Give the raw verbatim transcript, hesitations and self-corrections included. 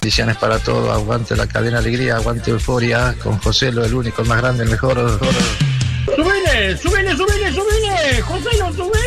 bendiciones para todos. Aguante la cadena Alegría, aguante Euforia, con José lo el único, el más grande, el mejor. mejor. ¡Subile, subile, subile, subile! ¡José, no subile!